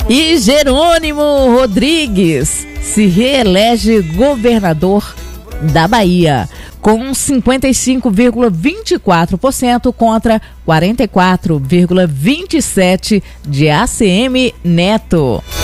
E Jerônimo Rodrigues se reelege governador da Bahia, com 55,24% contra 44,27% de ACM Neto.